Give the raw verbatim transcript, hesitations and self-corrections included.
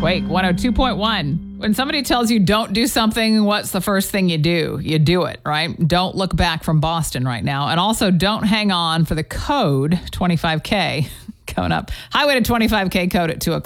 Quake one oh two point one. When somebody tells you don't do something, what's the first thing you do? You do it, right? Don't look back from Boston right now. And also don't hang on for the code twenty-five K coming up. Highway to twenty-five K code at two o'clock.